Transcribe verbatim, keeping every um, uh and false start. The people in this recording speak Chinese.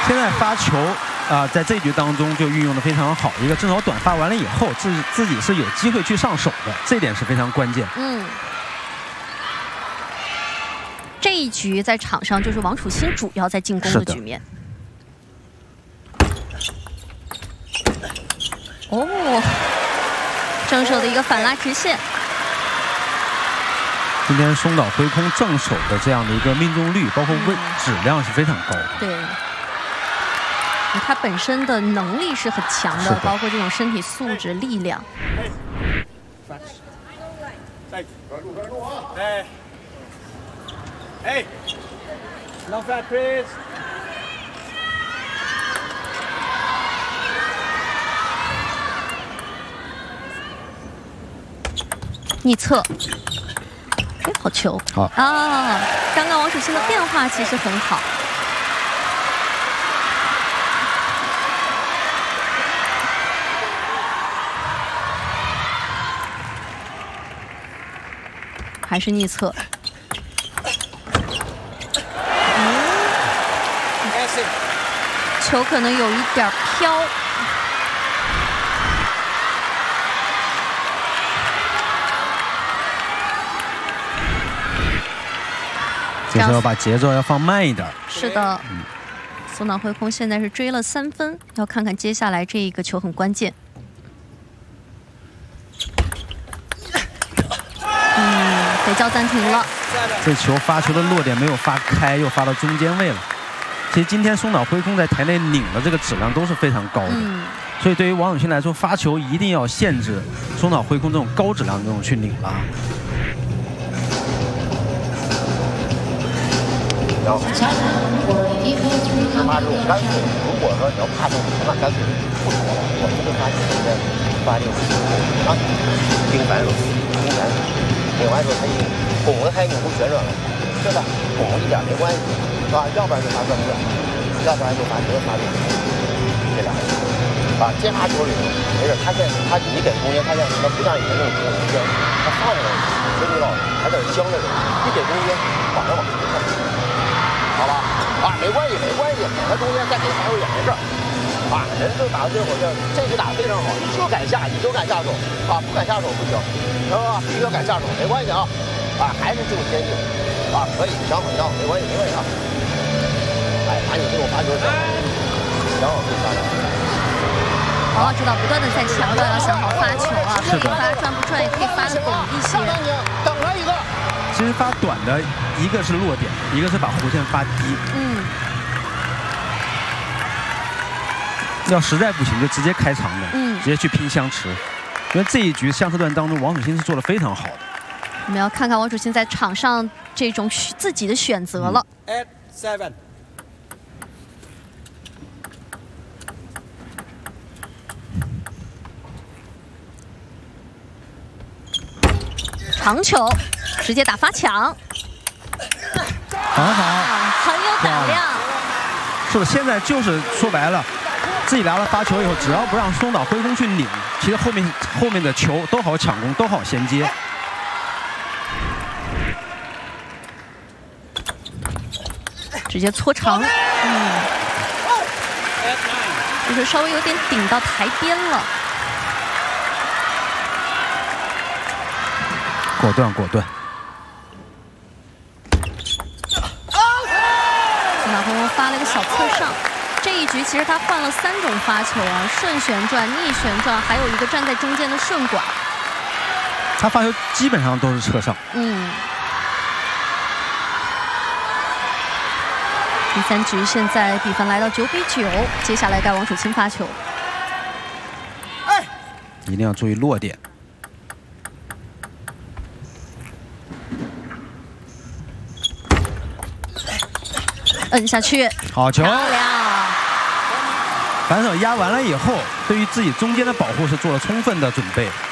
现在发球啊、呃，在这一局当中就运用的非常好。一个正好短发完了以后，自自己是有机会去上手的，这一点是非常关键。 嗯。 这一局在场上就是王楚钦主要在进攻的局面。哦，正手的一个反拉直线。 今天松岛辉空正手的这样的一个命中率，包括位质量是非常高的。 对，他本身的能力是很强的，包括这种身体素质、力量。 哎，专注专注啊！哎。 Hey, no fat, please. 逆侧，哎，好球！ 好啊，刚刚王楚钦的变化其实很好。还是逆侧。 球可能有一点飘， 这时候把节奏要放慢一点。 是的，嗯、松岛辉空现在是追了三分，要看看接下来这一个球很关键。嗯，得叫暂停了。 这球发球的落点没有发开，又发到中间位了。 其实今天松岛辉空在台内拧的这个质量都是非常高的，嗯、所以对于王楚钦来说，发球一定要限制松岛辉空这种高质量的这种去拧了。 然后，发这种干脆，如果说你要怕这种那干脆不说了，我们就发现在发这种啊，盯反手，盯反手，拧完之后他一拱了，他也拧出旋转了，是吧？拱一点没关系。 啊，要不然就发转转，要不然就发直接发这个，这俩，啊，接发球里头没事，他现在他你给中间，他现在他不像以前那种中间，他放着跟你老还在那僵着呢，你给中间往上往前看，好吧？啊，没关系没关系，他中间再给发球也没事，啊，人都打到最后这这局打得非常好，你就敢下，你就敢下手，啊，不敢下手不行，知道吧？必须要敢下手，没关系啊，啊，还是这种坚定，啊，可以想好想好，没关系没关系啊。 哎，把你这种发球想想好自己发球。 王老指导不断的在强调要想好发球啊，可以发转不转，也可以发的拱一些。 等了一个。 其实发短的，一个是落点，一个是把弧线发低。嗯。要实在不行，就直接开长的，嗯，直接去拼相持。因为这一局相持段当中，王楚钦是做的非常好的。 我们要看看王楚钦在场上这种自己的选择了。 Eight seven。 长球，直接打发抢， 很好， 很有胆量。 是的，现在就是说白了，自己拿了发球以后，只要不让松岛辉空去拧，其实后面后面的球都好抢攻，都好衔接。 直接搓长，嗯，就是稍微有点顶到台边了。 果断果断。 松岛辉空发了一个小侧上，这一局其实他换了三种发球啊，顺旋转、逆旋转，还有一个站在中间的顺拐。 他发球基本上都是侧上。嗯。 第三局现在比分来到九比九，接下来该王楚钦发球。 哎，一定要注意落点。 摁下去， 好球！ 漂亮！ 反手压完了以后，对于自己中间的保护是做了充分的准备。